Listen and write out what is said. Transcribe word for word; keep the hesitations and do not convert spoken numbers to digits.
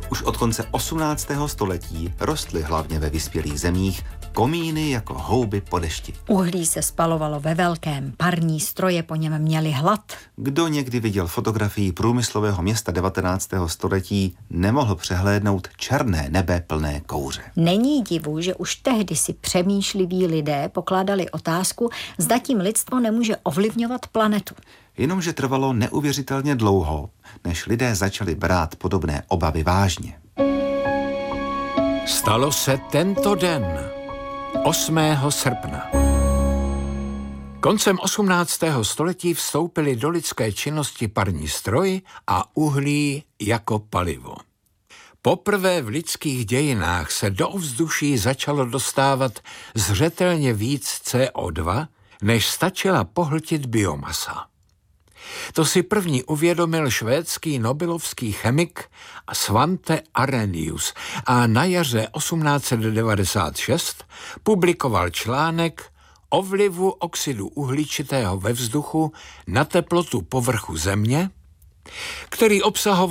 Už od konce osmnáctého století rostly hlavně ve vyspělých zemích komíny jako houby po dešti. Uhlí se spalovalo ve velkém, parní stroje po něm měli hlad. Kdo někdy viděl fotografii průmyslového města devatenáctého století, nemohl přehlédnout černé nebe plné kouře. Není divu, že už tehdy si přemýšliví lidé pokládali otázku, zda tím lidstvo nemůže ovlivňovat planetu. Jenomže trvalo neuvěřitelně dlouho, než lidé začali brát podobné obavy vážně. Stalo se tento den, osmého srpna. Koncem osmnáctého století vstoupily do lidské činnosti parní stroj a uhlí jako palivo. Poprvé v lidských dějinách se do ovzduší začalo dostávat zřetelně víc C O dva, než stačila pohltit biomasa. To si první uvědomil švédský nobelovský chemik Svante Arrhenius a na jaře osmnáct set devadesát šest publikoval článek o vlivu oxidu uhličitého ve vzduchu na teplotu povrchu Země, který obsahoval